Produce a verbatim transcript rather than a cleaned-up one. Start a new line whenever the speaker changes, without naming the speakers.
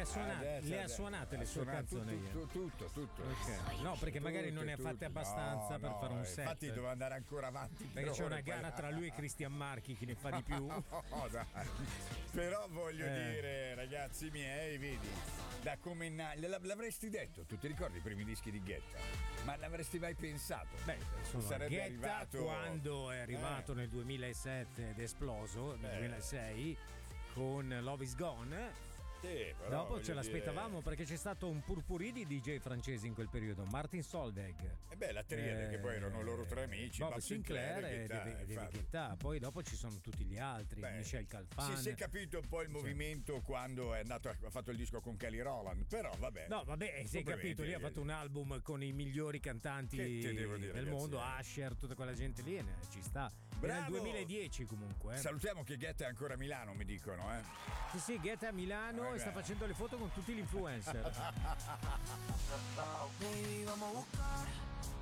ha suonate,
Eh,
le ha
cioè,
suonate
ha
le sue
suonato
canzoni?
Tutto, tutto, tutto.
Ok. No, perché magari
Tutto,
non ne ha fatte
tutto.
abbastanza
No,
per
no,
fare un
eh,
set.
Infatti doveva andare ancora avanti.
Perché c'è una gara tra lui e Christian Marchi, chi ne fa di più.
No, dai. Però voglio
Eh.
dire, ragazzi miei, vedi, da come na- l'avresti detto, tu ti ricordi i primi dischi di Guetta? Ma l'avresti mai pensato?
Beh, insomma,
sarebbe
Guetta
arrivato
quando è arrivato
Eh.
nel duemilasette ed è esploso nel
Eh.
duemilasei con Love Is Gone.
Sì, però
Dopo
voglio
ce l'aspettavamo
dire-
perché c'è stato un purpurì di D J francesi in quel periodo. Martin Solveig,
E beh, la triade,
Eh,
che poi erano loro tre amici,
Bob
Bob
Sinclair
Sinclair
e
Guetta,
David- David
infatti.
Guetta. Poi dopo ci sono tutti gli altri,
Beh,
Michel Calfan.
Si, si è capito un po' il movimento quando è andato ha fatto il disco con Kelly Rowland, però vabbè.
No, vabbè, si è
Complimenti,
capito, lì ha
ragazzi.
fatto un album con i migliori cantanti
Che ti devo dire,
del
ragazzi,
mondo,
eh.
Usher, tutta quella gente lì, eh, ci sta. Era nel
Bravo!
duemiladieci comunque. Eh.
Salutiamo che Guetta è ancora a Milano, mi dicono, eh.
Sì, sì, Guetta a Milano
Eh,
e sta
beh.
facendo le foto con tutti gli influencer.
Baby, vamos a buscar